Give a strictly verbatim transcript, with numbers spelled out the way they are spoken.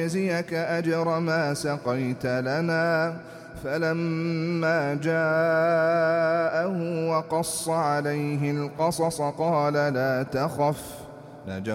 نجزيك أجر ما سقيت لنا. فلما جاءه وقص عليه القصص قال لا تخف